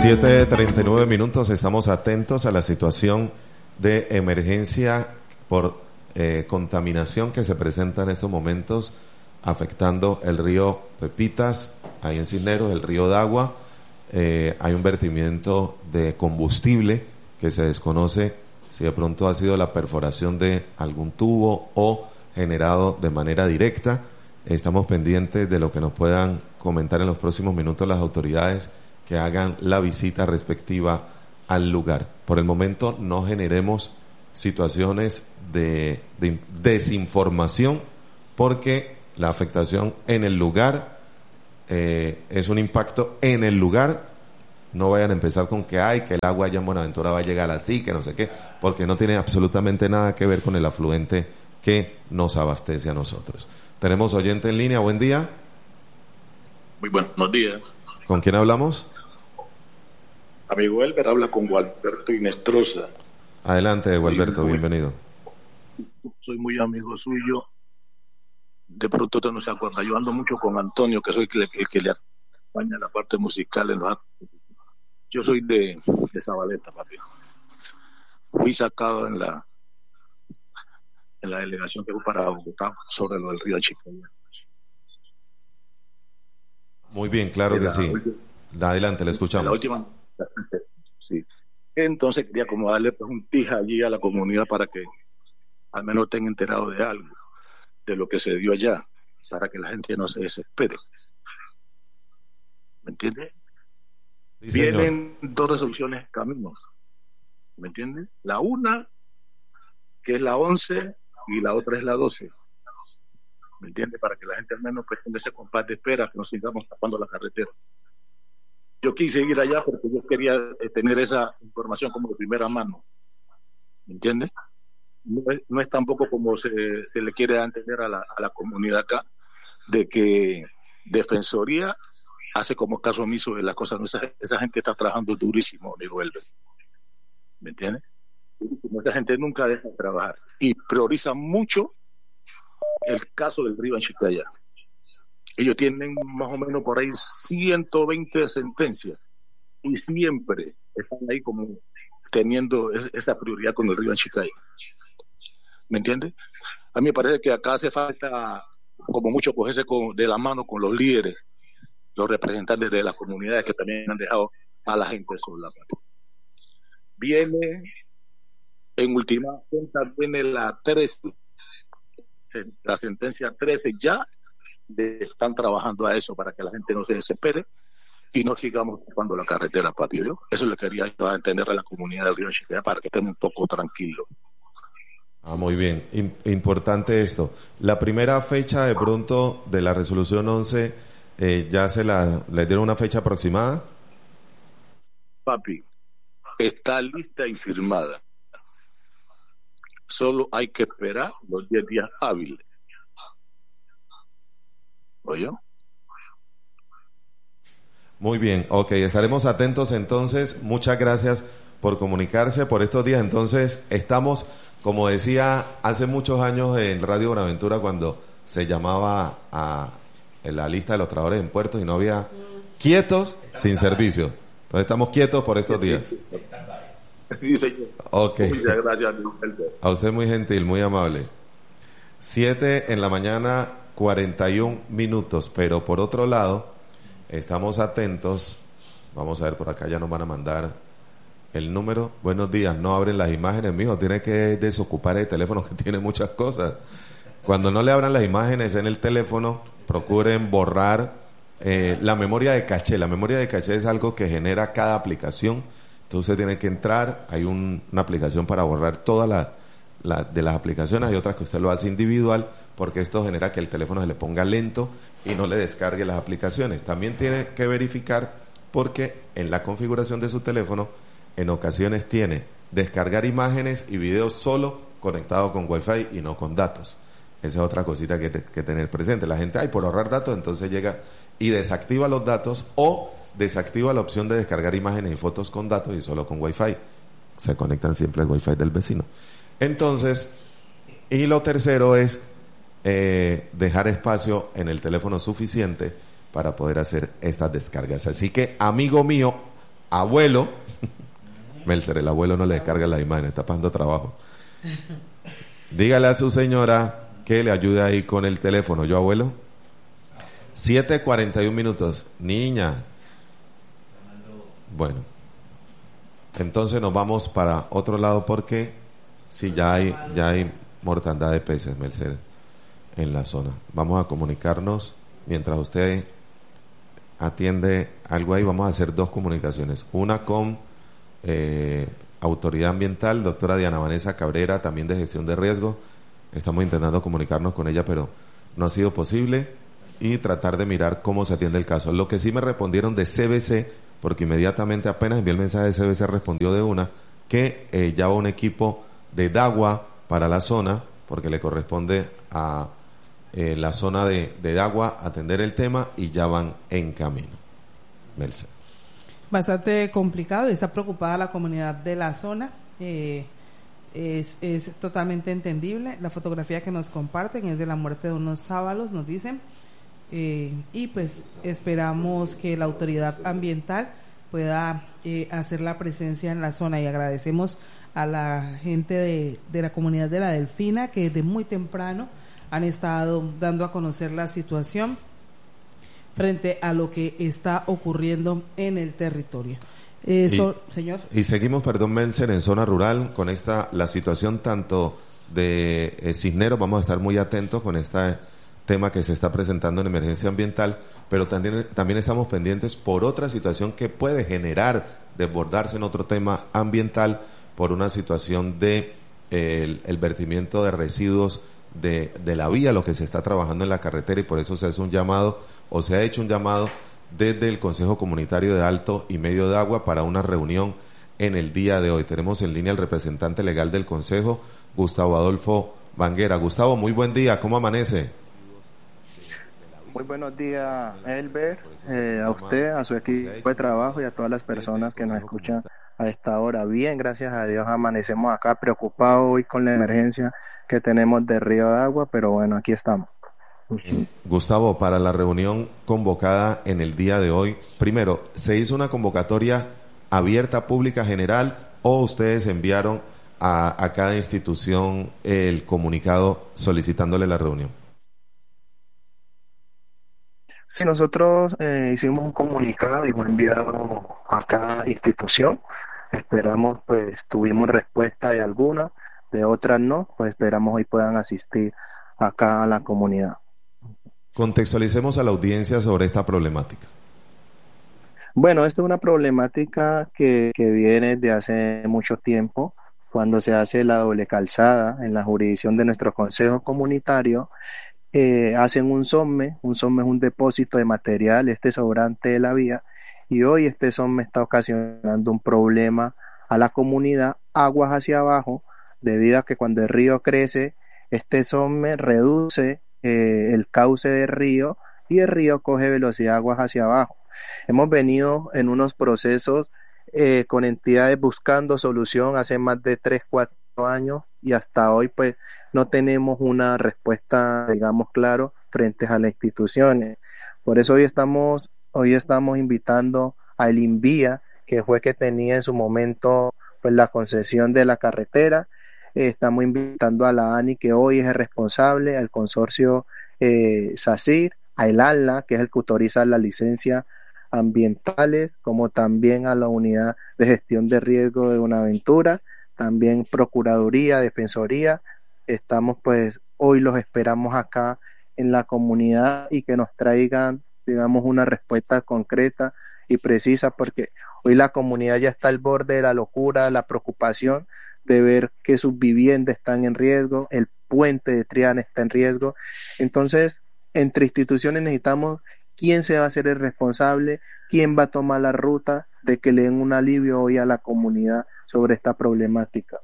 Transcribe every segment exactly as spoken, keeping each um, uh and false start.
siete treinta y nueve minutos, estamos atentos a la situación de emergencia por eh, contaminación que se presenta en estos momentos afectando el río Pepitas, ahí en Cisneros, el río Dagua. Eh, hay un vertimiento de combustible que se desconoce si de pronto ha sido la perforación de algún tubo o generado de manera directa. Estamos pendientes de lo que nos puedan comentar en los próximos minutos las autoridades que hagan la visita respectiva al lugar. Por el momento no generemos situaciones de, de desinformación, porque la afectación en el lugar eh, es un impacto en el lugar. No vayan a empezar con que hay que el agua allá en Buenaventura va a llegar así, que no sé qué, porque no tiene absolutamente nada que ver con el afluente que nos abastece a nosotros. Tenemos oyente en línea, buen día. Muy buenos días. ¿Con quién hablamos? Amigo Elber, habla con Gualberto Inestrosa. Adelante, Gualberto, bienvenido. Soy muy amigo suyo. De pronto usted no se acuerda. Yo ando mucho con Antonio, que soy el que, el que le acompaña la parte musical en los actos. Yo soy de, de Zabaleta, papi. Fui sacado en la en la delegación que fue para Bogotá sobre lo del río Chicaya. Muy bien, claro que sí. Última, Adelante, le escuchamos. La última, sí. Entonces quería como darle pues, un tija allí a la comunidad para que al menos estén enterados de algo, de lo que se dio allá, para que la gente no se desespere. ¿Me entiende? Sí, vienen dos resoluciones caminos. ¿Me entiende? La una, que es la once, y la otra es la doce. ¿Me entiende? Para que la gente al menos pretende ese compás de espera, que no sigamos tapando la carretera. Yo quise ir allá porque yo quería tener esa información como de primera mano. ¿Me entiende? No es, no es tampoco como se, se le quiere entender a la, a la comunidad acá, de que Defensoría hace como caso omiso de las cosas. Esa, esa gente está trabajando durísimo, amigo Elber. ¿Me entiende? Esa gente nunca deja de trabajar y prioriza mucho el caso del río Chicaya. Ellos tienen más o menos por ahí ciento veinte sentencias y siempre están ahí como teniendo esa prioridad con el río Chicaya. ¿Me entiendes? A mí me parece que acá hace falta como mucho cogerse con, de la mano con los líderes, los representantes de las comunidades que también han dejado a la gente sola. Viene, en última cuenta, viene la trece, la sentencia trece ya, de, están trabajando a eso para que la gente no se desespere y no sigamos ocupando la carretera, papi. ¿Yo? Eso le quería yo a entender a la comunidad del río Chicaya para que estemos un poco tranquilos. Ah, muy bien. In- importante esto. La primera fecha de pronto de la resolución once, eh, ¿ya se la le dieron una fecha aproximada? Papi, está lista y firmada. Solo hay que esperar los diez días hábiles. ¿Oye? Muy bien, ok, estaremos atentos entonces. Muchas gracias por comunicarse por estos días. Entonces, estamos, como decía hace muchos años en Radio Buenaventura, cuando se llamaba a la lista de los trabajadores en puertos y no había quietos sin servicio. Entonces, estamos quietos por estos días. Sí, señor. Ok. Muchas gracias. A usted muy gentil, muy amable. Siete en la mañana, cuarenta y un minutos, pero por otro lado, estamos atentos. Vamos a ver, por acá ya nos van a mandar el número. Buenos días, no abren las imágenes, mijo, tiene que desocupar el teléfono que tiene muchas cosas. Cuando no le abran las imágenes en el teléfono, procuren borrar eh, la memoria de caché. La memoria de caché es algo que genera cada aplicación. Entonces usted tiene que entrar, hay un, una aplicación para borrar todas la, la, de las aplicaciones, hay otras que usted lo hace individual, porque esto genera que el teléfono se le ponga lento y no le descargue las aplicaciones. También tiene que verificar, porque en la configuración de su teléfono, en ocasiones tiene descargar imágenes y videos solo conectado con Wi-Fi y no con datos. Esa es otra cosita que, te, que tener presente. La gente, ay, por ahorrar datos, entonces llega y desactiva los datos o desactiva la opción de descargar imágenes y fotos con datos y solo con Wi-Fi. Se conectan siempre al Wi-Fi del vecino. Entonces, y lo tercero es eh, dejar espacio en el teléfono suficiente para poder hacer estas descargas. Así que, amigo mío, abuelo, Melcer, el abuelo no le descarga la imagen, está pasando trabajo. Dígale a su señora que le ayude ahí con el teléfono. ¿Yo, abuelo? siete cuarenta y un minutos. Niña. Bueno. Entonces nos vamos para otro lado porque si ya hay, ya hay mortandad de peces, Melcer, en la zona. Vamos a comunicarnos mientras usted atiende algo ahí. Vamos a hacer dos comunicaciones. Una con eh, Autoridad Ambiental, doctora Diana Vanessa Cabrera, también de Gestión de Riesgo. Estamos intentando comunicarnos con ella, pero no ha sido posible, y tratar de mirar cómo se atiende el caso. Lo que sí me respondieron de C B C, porque inmediatamente apenas envié el mensaje de C B C, respondió de una que eh, ya va un equipo de Dagua para la zona, porque le corresponde a eh, la zona de, de Dagua atender el tema, y ya van en camino. Melce. Bastante complicado y está preocupada la comunidad de la zona. Eh, es, es totalmente entendible. La fotografía que nos comparten es de la muerte de unos sábalos, nos dicen. Eh, y pues esperamos que la autoridad ambiental pueda eh, hacer la presencia en la zona, y agradecemos a la gente de, de la comunidad de La Delfina, que desde muy temprano han estado dando a conocer la situación frente a lo que está ocurriendo en el territorio. Eh, y, so, señor. Y seguimos, perdón, Melcer, en zona rural con esta la situación tanto de eh, Cisneros. Vamos a estar muy atentos con este tema que se está presentando en emergencia ambiental, pero también, también estamos pendientes por otra situación que puede generar, desbordarse en otro tema ambiental, por una situación de eh, el, el vertimiento de residuos de, de la vía, lo que se está trabajando en la carretera, y por eso se hace un llamado, o se ha hecho un llamado desde el Consejo Comunitario de Alto y Medio de Agua para una reunión en el día de hoy. Tenemos en línea al representante legal del Consejo, Gustavo Adolfo Banguera. Gustavo, muy buen día, ¿cómo amanece? Muy buenos días, Elber, eh, a usted, a su equipo de trabajo y a todas las personas que nos escuchan a esta hora. Bien, gracias a Dios, amanecemos acá preocupados hoy con la emergencia que tenemos de Río de Agua, pero bueno, aquí estamos. Gustavo, para la reunión convocada en el día de hoy, primero, ¿se hizo una convocatoria abierta, pública, general, o ustedes enviaron a, a cada institución el comunicado solicitándole la reunión? Sí, nosotros eh, hicimos un comunicado y fue enviado a cada institución. Esperamos, pues, tuvimos respuesta de algunas, de otras no, pues esperamos hoy puedan asistir acá a la comunidad. Contextualicemos a la audiencia sobre esta problemática. Bueno, esta es una problemática que, que viene de hace mucho tiempo, cuando se hace la doble calzada en la jurisdicción de nuestro consejo comunitario. Eh, hacen un SOMME, un SOMME es un depósito de material, este sobrante de la vía, y hoy este SOMME está ocasionando un problema a la comunidad, aguas hacia abajo, debido a que cuando el río crece, este SOMME reduce eh, el cauce del río, y el río coge velocidad de aguas hacia abajo. Hemos venido en unos procesos eh, con entidades buscando solución hace más de tres, cuatro años, y hasta hoy pues no tenemos una respuesta, digamos, claro, frente a las instituciones. Por eso hoy estamos, hoy estamos invitando al INVIA, que fue que tenía en su momento pues la concesión de la carretera. Eh, estamos invitando a la ANI, que hoy es el responsable, al consorcio eh, SACIR, a el ANLA, que es el que autoriza las licencias ambientales, como también a la unidad de gestión de riesgo de Buenaventura, también Procuraduría, Defensoría. Estamos pues, hoy los esperamos acá en la comunidad y que nos traigan, digamos, una respuesta concreta y precisa, porque hoy la comunidad ya está al borde de la locura, la preocupación de ver que sus viviendas están en riesgo, el puente de Triana está en riesgo. Entonces, entre instituciones necesitamos quién se va a hacer el responsable, quién va a tomar la ruta de que le den un alivio hoy a la comunidad sobre esta problemática.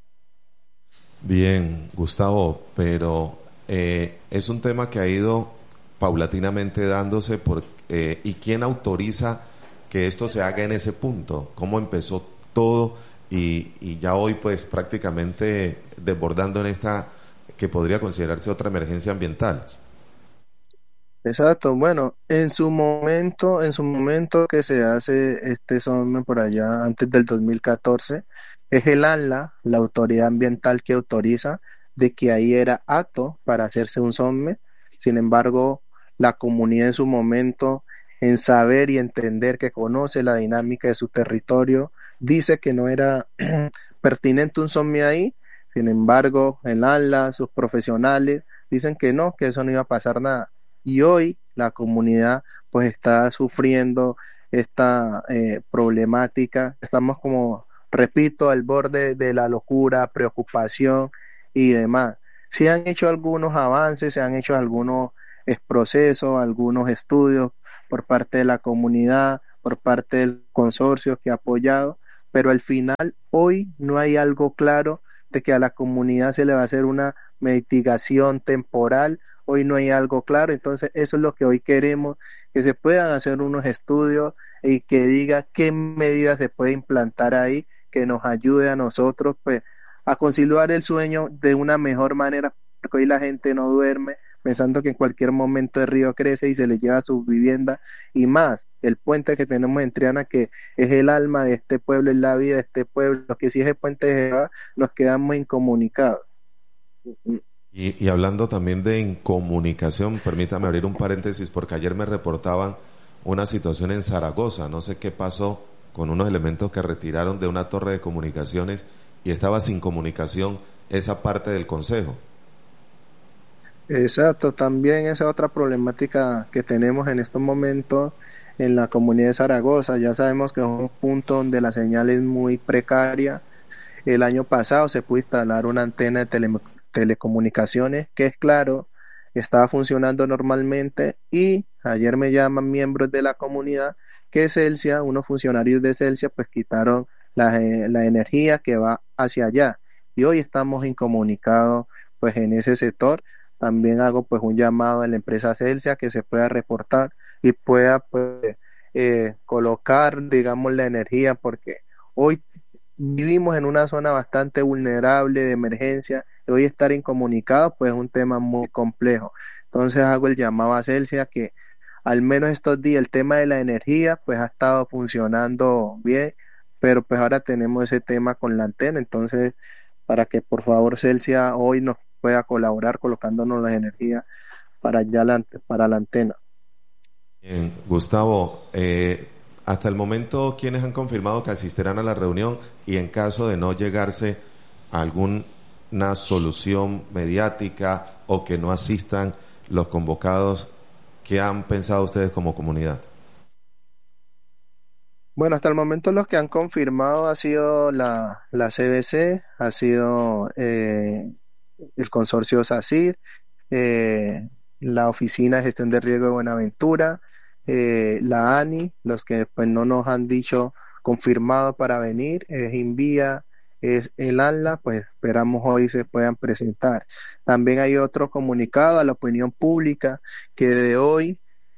Bien, Gustavo, pero eh, es un tema que ha ido paulatinamente dándose por, eh, ¿y quién autoriza que esto se haga en ese punto? ¿Cómo empezó todo y, y ya hoy pues prácticamente desbordando en esta que podría considerarse otra emergencia ambiental? Exacto, bueno, en su momento, en su momento que se hace este SOME por allá antes del dos mil catorce, es el ANLA, la autoridad ambiental que autoriza de que ahí era apto para hacerse un SOME. Sin embargo, la comunidad en su momento, en saber y entender que conoce la dinámica de su territorio, dice que no era pertinente un SOME ahí. Sin embargo, el ANLA, sus profesionales, dicen que no, que eso no iba a pasar nada. Y hoy la comunidad pues está sufriendo esta eh, problemática. Estamos, como repito, al borde de la locura, preocupación y demás. Se han hecho algunos avances, se han hecho algunos eh, procesos, algunos estudios por parte de la comunidad, por parte del consorcio que ha apoyado, pero al final hoy no hay algo claro de que a la comunidad se le va a hacer una mitigación temporal. Hoy no hay algo claro, entonces eso es lo que hoy queremos, que se puedan hacer unos estudios y que diga qué medidas se puede implantar ahí, que nos ayude a nosotros pues a conciliar el sueño de una mejor manera, porque hoy la gente no duerme pensando que en cualquier momento el río crece y se le lleva su vivienda, y más el puente que tenemos en Triana, que es el alma de este pueblo, es la vida de este pueblo, que si ese puente se va, nos quedamos incomunicados. Y, y hablando también de incomunicación, permítame abrir un paréntesis, porque ayer me reportaban una situación en Zaragoza. No sé qué pasó con unos elementos que retiraron de una torre de comunicaciones y estaba sin comunicación esa parte del consejo. Exacto, también esa otra problemática que tenemos en estos momentos en la comunidad de Zaragoza. Ya sabemos que es un punto donde la señal es muy precaria. El año pasado se pudo instalar una antena de tele, telecomunicaciones que, es claro, estaba funcionando normalmente, y ayer me llaman miembros de la comunidad que Celsia, unos funcionarios de Celsia, pues quitaron la, la energía que va hacia allá, y hoy estamos incomunicados pues en ese sector. También hago pues un llamado a la empresa Celsia que se pueda reportar y pueda pues eh, colocar, digamos, la energía, porque hoy vivimos en una zona bastante vulnerable de emergencia, y hoy estar incomunicados pues es un tema muy complejo. Entonces hago el llamado a Celsia que al menos estos días el tema de la energía pues ha estado funcionando bien, pero pues ahora tenemos ese tema con la antena. Entonces, para que por favor Celsia hoy nos pueda colaborar colocándonos la energía para allá la, para la antena. Bien, Gustavo, eh, hasta el momento, ¿quiénes han confirmado que asistirán a la reunión? Y en caso de no llegarse a alguna solución mediática o que no asistan los convocados, ¿qué han pensado ustedes como comunidad? Bueno, hasta el momento los que han confirmado ha sido la, la C B C, ha sido eh, el consorcio SACIR, eh, la Oficina de Gestión de Riesgo de Buenaventura, eh, la A N I. Los que pues no nos han dicho confirmado para venir es INVIA, es el ANLA, pues esperamos hoy se puedan presentar. También hay otro comunicado a la opinión pública que de hoy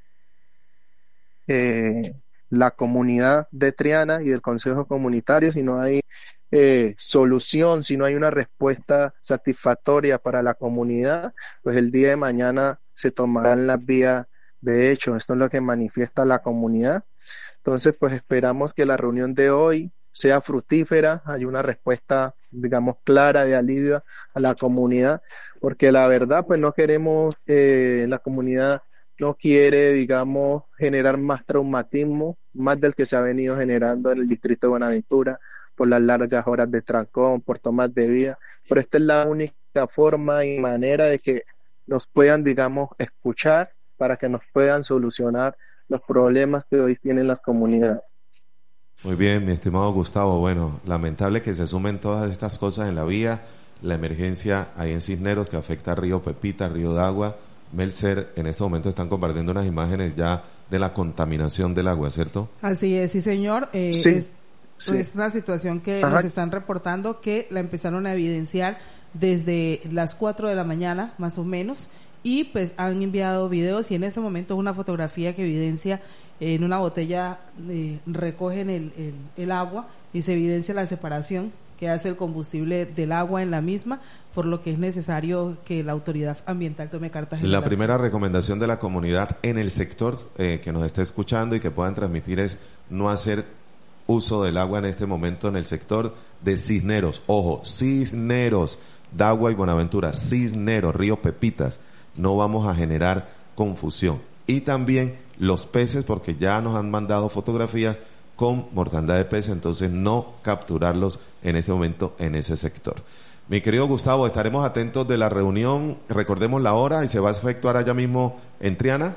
eh, la comunidad de Triana y del Consejo Comunitario, si no hay eh, solución, si no hay una respuesta satisfactoria para la comunidad, pues el día de mañana se tomarán las vías de hecho. Esto es lo que manifiesta la comunidad. Entonces, pues esperamos que la reunión de hoy sea fructífera, hay una respuesta, digamos, clara de alivio a la comunidad, porque la verdad, pues no queremos, eh, la comunidad no quiere, digamos, generar más traumatismo, más del que se ha venido generando en el distrito de Buenaventura, por las largas horas de trancón, por tomas de vía, pero esta es la única forma y manera de que nos puedan, digamos, escuchar para que nos puedan solucionar los problemas que hoy tienen las comunidades. Muy bien, mi estimado Gustavo. Bueno, lamentable que se sumen todas estas cosas en la vía, la emergencia ahí en Cisneros que afecta a Río Pepita, Río de Agua. Melcer, en este momento están compartiendo unas imágenes ya de la contaminación del agua, ¿cierto? Así es, sí señor. Eh, sí, es, sí. es una situación que Ajá. nos están reportando que la empezaron a evidenciar desde las cuatro de la mañana, más o menos, y pues han enviado videos, y en este momento es una fotografía que evidencia en una botella, eh, recogen el, el, el agua y se evidencia la separación que hace el combustible del agua en la misma, por lo que es necesario que la autoridad ambiental tome cartas en el La asunto. primera recomendación de la comunidad en el sector eh, que nos esté escuchando y que puedan transmitir es no hacer uso del agua en este momento en el sector de Cisneros. Ojo, Cisneros, Dagua y Buenaventura, Cisneros, Río Pepitas. No vamos a generar confusión. Y también los peces, porque ya nos han mandado fotografías con mortandad de peces, entonces no capturarlos en este momento en ese sector. Mi querido Gustavo, estaremos atentos de la reunión, recordemos la hora y se va a efectuar allá mismo en Triana.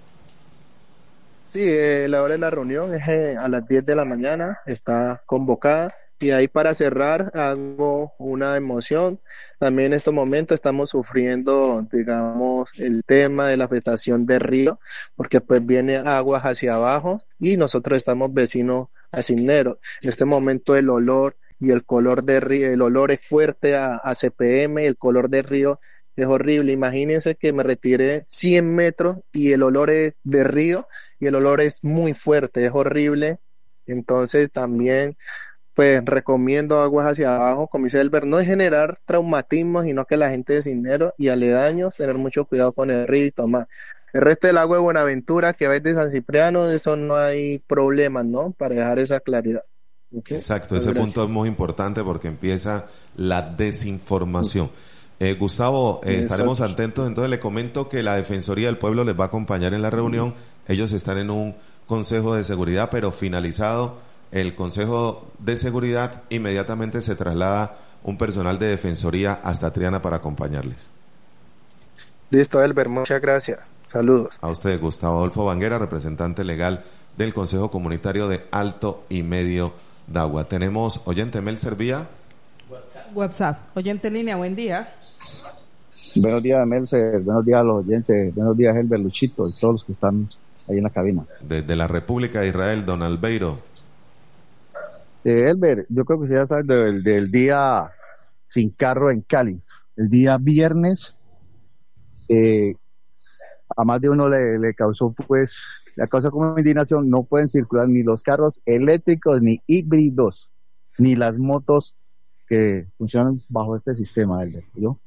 Sí, eh, la hora de la reunión es eh, a las diez de la mañana, está convocada. Y ahí para cerrar hago una emoción. También en estos momentos estamos sufriendo, digamos, el tema de la afectación del río, porque pues viene aguas hacia abajo y nosotros estamos vecinos a Cisneros. En este momento el olor y el color del río, el olor es fuerte a, a C P M, el color del río es horrible. Imagínense que me retiré cien metros y el olor es de río y el olor es muy fuerte, es horrible. Entonces también pues recomiendo aguas hacia abajo, como dice Elber, no es generar traumatismos, sino que la gente de Cisneros y aledaños tener mucho cuidado con el río y tomar. El resto del agua de Buenaventura, que va desde San Cipriano, de eso no hay problemas, ¿no? Para dejar esa claridad. ¿Okay? Exacto, ese gracias. Punto es muy importante porque empieza la desinformación. Eh, Gustavo, eh, estaremos atentos, entonces le comento que la Defensoría del Pueblo les va a acompañar en la reunión, ellos están en un consejo de seguridad, pero finalizado el Consejo de Seguridad, inmediatamente se traslada un personal de Defensoría hasta Triana para acompañarles. Listo, Elber, muchas gracias. Saludos. A usted, Gustavo Adolfo Banguera, representante legal del Consejo Comunitario de Alto y Medio Dagua. Tenemos oyente Mel Servía. WhatsApp. WhatsApp. Oyente en línea, buen día. Buenos días, Melcer. Buenos días a los oyentes. Buenos días, Elber, Luchito y todos los que están ahí en la cabina. Desde la República de Israel, don Albeiro. Eh, Elber, yo creo que ya sabes del, del día sin carro en Cali. El día viernes, eh, a más de uno le, le causó, pues, la causó como indignación. No pueden circular ni los carros eléctricos, ni híbridos, ni las motos que funcionan bajo este sistema, Elber, ¿yo?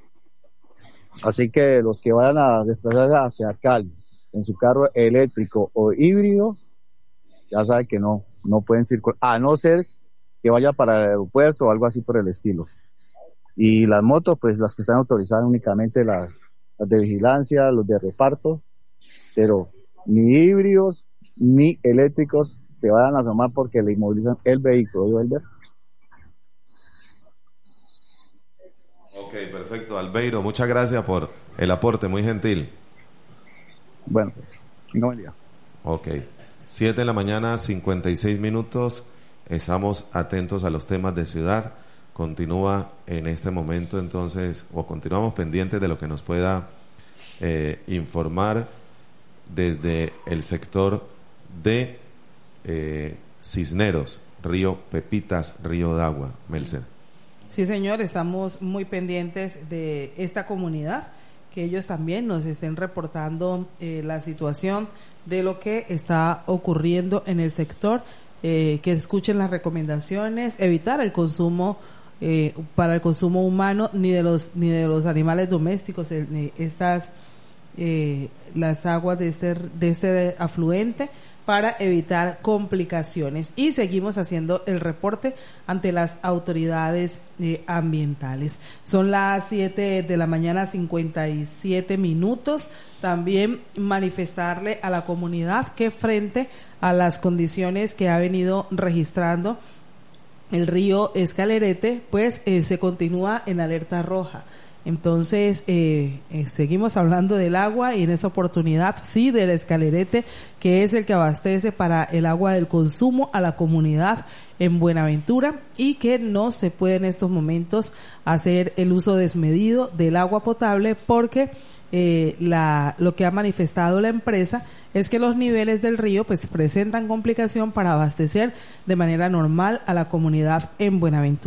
Así que los que vayan a desplazarse hacia Cali en su carro eléctrico o híbrido, ya saben que no, no pueden circular, a no ser que vaya para el aeropuerto o algo así por el estilo. Y las motos, pues las que están autorizadas únicamente las, las de vigilancia, los de reparto, pero ni híbridos ni eléctricos se vayan a tomar porque le inmovilizan el vehículo, ¿yo, Elber? Ok, perfecto, Albeiro, muchas gracias por el aporte, muy gentil. Bueno, pues, tenga buen día. Ok, siete de la mañana, cincuenta y seis minutos, estamos atentos a los temas de ciudad, continúa en este momento entonces, o continuamos pendientes de lo que nos pueda eh, informar desde el sector de eh, Cisneros, Río Pepitas, Río Dagua, Melcer. Sí, señor, estamos muy pendientes de esta comunidad, que ellos también nos estén reportando eh, la situación de lo que está ocurriendo en el sector, eh, que escuchen las recomendaciones, evitar el consumo eh, para el consumo humano ni de los ni de los animales domésticos, eh, ni estas eh, las aguas de este de este afluente, para evitar complicaciones, y seguimos haciendo el reporte ante las autoridades eh, ambientales. Son las siete de la mañana, cincuenta y siete minutos. También manifestarle a la comunidad que frente a las condiciones que ha venido registrando el río Escalerete, pues eh, se continúa en alerta roja. Entonces, eh, eh, seguimos hablando del agua, y en esa oportunidad, sí, del Escalerete, que es el que abastece para el agua del consumo a la comunidad en Buenaventura, y que no se puede en estos momentos hacer el uso desmedido del agua potable, porque eh, la, lo que ha manifestado la empresa es que los niveles del río pues presentan complicación para abastecer de manera normal a la comunidad en Buenaventura.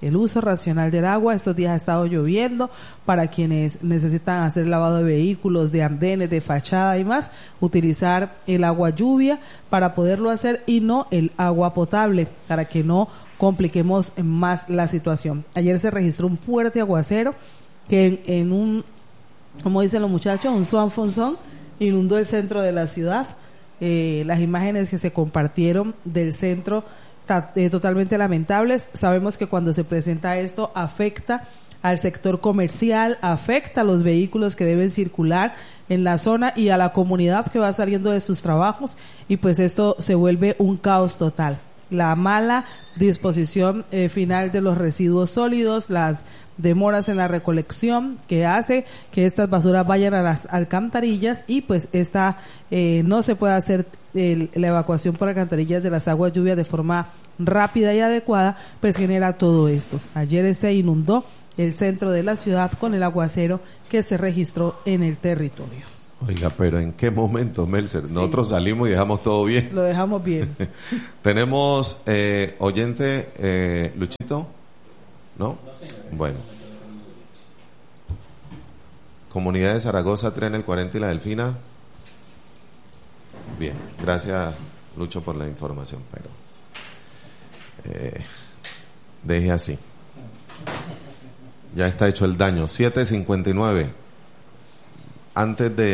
el uso racional del agua. Estos días ha estado lloviendo. Para quienes necesitan hacer lavado de vehículos, de andenes, de fachada y más, utilizar el agua lluvia para poderlo hacer y no el agua potable, para que no compliquemos más la situación. Ayer se registró un fuerte aguacero que en, en un, como dicen los muchachos, un suanfonzón, inundó el centro de la ciudad. Eh, las imágenes que se compartieron del centro eh, totalmente lamentables. Sabemos que cuando se presenta esto afecta al sector comercial, afecta a los vehículos que deben circular en la zona y a la comunidad que va saliendo de sus trabajos, y pues esto se vuelve un caos total. La mala disposición eh, final de los residuos sólidos, las demoras en la recolección que hace que estas basuras vayan a las alcantarillas, y pues esta eh, no se puede hacer el, la evacuación por alcantarillas de las aguas lluvias de forma rápida y adecuada, pues genera todo esto. Ayer se inundó el centro de la ciudad con el aguacero que se registró en el territorio. Oiga, pero ¿en qué momento, Melser? Sí. Nosotros salimos y dejamos todo bien. Lo dejamos bien. Tenemos eh, oyente, eh, Luchito, ¿no? Bueno. Comunidad de Zaragoza, Tren El cuarenta y La Delfina. Bien, gracias, Lucho, por la información, pero eh, deje así. Ya está hecho el daño. siete cincuenta y nueve. Antes de